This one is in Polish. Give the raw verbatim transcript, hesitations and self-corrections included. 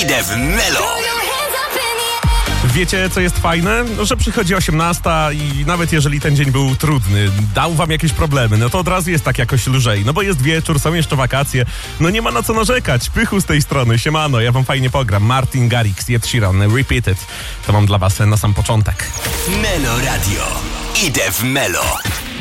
Idę w Melo. Wiecie, co jest fajne? No, że przychodzi osiemnasta i nawet jeżeli ten dzień był trudny, dał wam jakieś problemy, no to od razu jest tak jakoś lżej. No bo jest wieczór, są jeszcze wakacje, no nie ma na co narzekać. Pychu z tej strony, siemano, ja wam fajnie pogram. Martin Garrix, Ed Sheeran, Repeat It. To mam dla was na sam początek. Melo Radio. Idę w Melo.